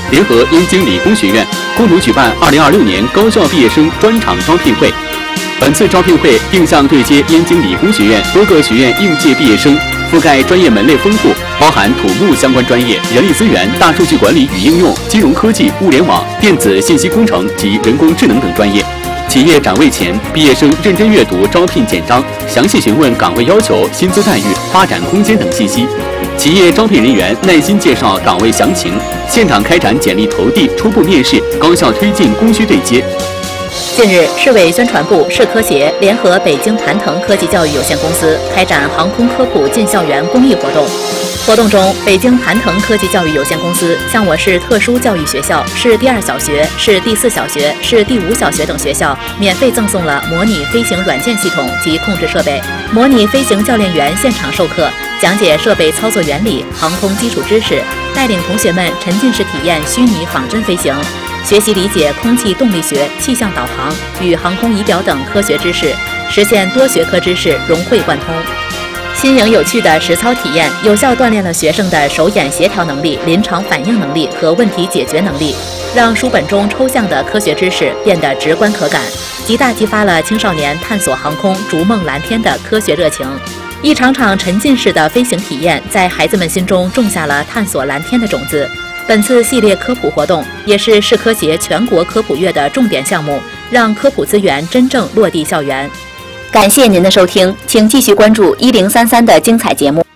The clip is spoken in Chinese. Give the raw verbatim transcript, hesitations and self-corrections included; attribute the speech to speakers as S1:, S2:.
S1: 联合燕京理工学院共同举办二零二六年高校毕业生专场招聘会。本次招聘会定向对接燕京理工学院多个学院应届毕业生，覆盖专业门类丰富，包含土木相关专业、人力资源、大数据管理与应用、金融科技、物联网、电子信息工程及人工智能等专业。企业展位前，毕业生认真阅读招聘简章，详细询问岗位要求、薪资待遇、发展空间等信息。企业招聘人员耐心介绍岗位详情，现场开展简历投递、初步面试，高效推进供需对接。
S2: 近日，市委宣传部、市科协联合北京盘腾科技教育有限公司开展航空科普进校园公益活动。活动中，北京盘腾科技教育有限公司向我市特殊教育学校、市第二小学、市第四小学、市第五小学等学校免费赠送了模拟飞行软件系统及控制设备，模拟飞行教练员现场授课，讲解设备操作原理、航空基础知识，带领同学们沉浸式体验虚拟仿真飞行，学习理解空气动力学、气象导航与航空仪表等科学知识，实现多学科知识融会贯通。新颖有趣的实操体验，有效锻炼了学生的手眼协调能力、临场反应能力和问题解决能力，让书本中抽象的科学知识变得直观可感，极大激发了青少年探索航空、逐梦蓝天的科学热情。一场场沉浸式的飞行体验，在孩子们心中种下了探索蓝天的种子。本次系列科普活动也是市科协全国科普月的重点项目，让科普资源真正落地校园。感谢您的收听，请继续关注一零三三的精彩节目。